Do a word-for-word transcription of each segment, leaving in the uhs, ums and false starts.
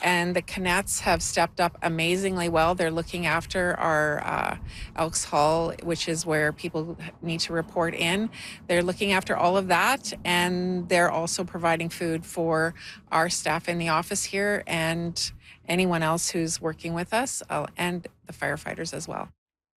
and the Canettes have stepped up amazingly well. They're looking after our uh, Elks Hall, which is where people need to report in. They're looking after all of that, and they're also providing food for our staff in the office here and anyone else who's working with us, uh, and the firefighters as well.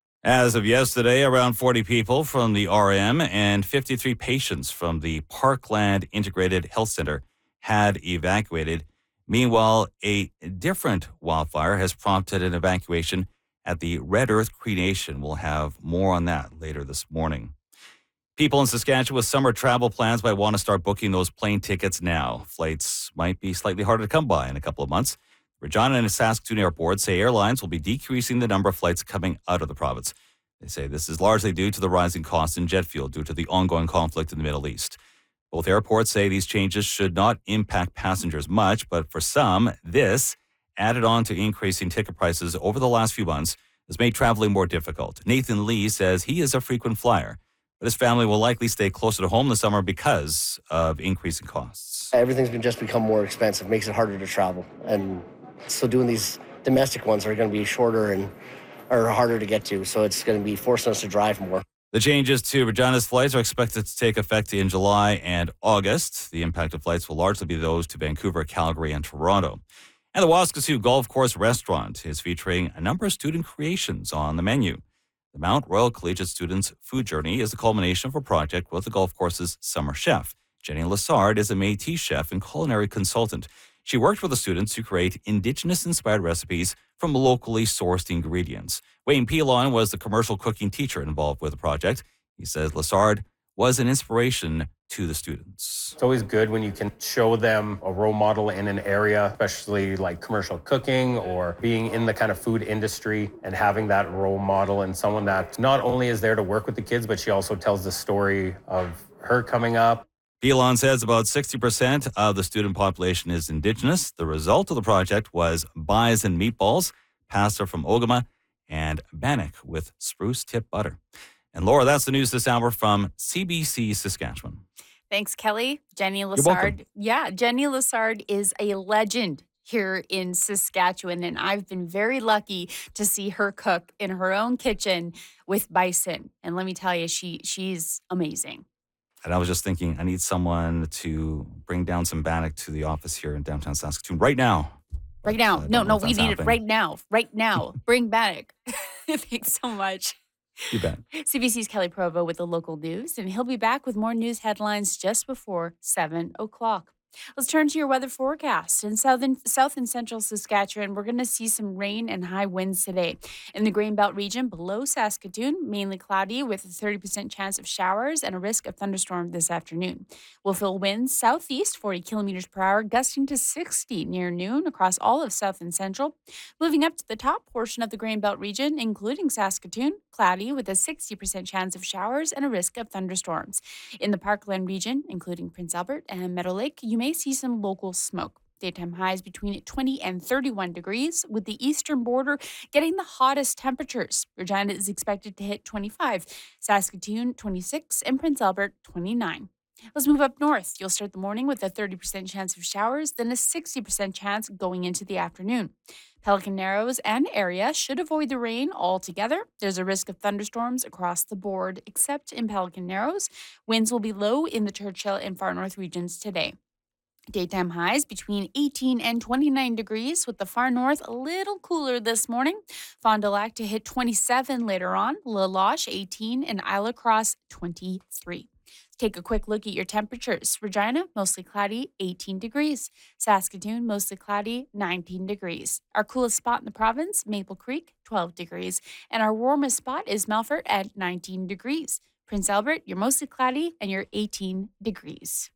As of yesterday, around forty people from the R M and fifty-three patients from the Parkland Integrated Health Center had evacuated. Meanwhile, a different wildfire has prompted an evacuation at the Red Earth Cree Nation. We'll have more on that later this morning. People in Saskatchewan with summer travel plans might want to start booking those plane tickets now. Flights might be slightly harder to come by in a couple of months. Regina and Saskatoon airports say airlines will be decreasing the number of flights coming out of the province. They say this is largely due to the rising costs in jet fuel due to the ongoing conflict in the Middle East. Both airports say these changes should not impact passengers much, but for some, this, added on to increasing ticket prices over the last few months, has made traveling more difficult. Nathan Lee says he is a frequent flyer, but his family will likely stay closer to home this summer because of increasing costs. Everything's been just become more expensive, makes it harder to travel, and so doing these domestic ones are going to be shorter and are harder to get to, so it's going to be forcing us to drive more. The changes to Regina's flights are expected to take effect in July and August. The impacted flights will largely be those to Vancouver, Calgary, and Toronto. And the Waskesiu Golf Course Restaurant is featuring a number of student creations on the menu. The Mount Royal Collegiate Students' Food Journey is the culmination of a project with the golf course's summer chef. Jenny Lessard is a Métis chef and culinary consultant. She worked with the students to create Indigenous-inspired recipes from locally sourced ingredients. Wayne Pilon was the commercial cooking teacher involved with the project. He says Lessard was an inspiration to the students. It's always good when you can show them a role model in an area, especially like commercial cooking or being in the kind of food industry, and having that role model and someone that not only is there to work with the kids, but she also tells the story of her coming up. Pilon says about sixty percent of the student population is Indigenous. The result of the project was bison meatballs, pasta from Ogama, and bannock with spruce tip butter. And Laura, that's the news this hour from C B C Saskatchewan. Thanks, Kelly. Jenny Lessard. Yeah, Jenny Lessard is a legend here in Saskatchewan, and I've been very lucky to see her cook in her own kitchen with bison. And let me tell you, she she's amazing. And I was just thinking, I need someone to bring down some bannock to the office here in downtown Saskatoon right now. Right now. Uh, no, no, we need happening. it right now. Right now. Bring bannock. Thanks so much. You bet. C B C's Kelly Provo with the local news, and he'll be back with more news headlines just before seven o'clock. Let's turn to your weather forecast. In southern, south and central Saskatchewan, we're going to see some rain and high winds today. In the Grain Belt region below Saskatoon, mainly cloudy with a thirty percent chance of showers and a risk of thunderstorm this afternoon. We'll feel winds southeast forty kilometers per hour, gusting to sixty near noon across all of south and central. Moving up to the top portion of the Grain Belt region, including Saskatoon, cloudy with a sixty percent chance of showers and a risk of thunderstorms. In the Parkland region, including Prince Albert and Meadow Lake, you may see some local smoke. Daytime highs between twenty and thirty-one degrees, with the eastern border getting the hottest temperatures. Regina is expected to hit twenty-five, Saskatoon twenty-six, and Prince Albert twenty-nine. Let's move up north. You'll start the morning with a thirty percent chance of showers, then a sixty percent chance going into the afternoon. Pelican Narrows and area should avoid the rain altogether. There's a risk of thunderstorms across the board, except in Pelican Narrows. Winds will be low in the Churchill and Far North regions today. Daytime highs between eighteen and twenty-nine degrees, with the far north a little cooler this morning. Fond du Lac to hit twenty-seven later on, La Loche eighteen, and Isla Cross twenty-three. Take a quick look at your temperatures. Regina, mostly cloudy, eighteen degrees. Saskatoon, mostly cloudy, nineteen degrees. Our coolest spot in the province, Maple Creek, twelve degrees. And our warmest spot is Melfort at nineteen degrees. Prince Albert, you're mostly cloudy, and you're eighteen degrees.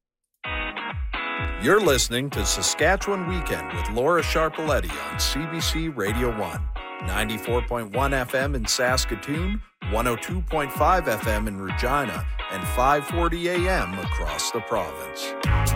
You're listening to Saskatchewan Weekend with Laura Sharpaletti on C B C Radio one, ninety-four point one F M in Saskatoon, one oh two point five F M in Regina, and five forty A M across the province.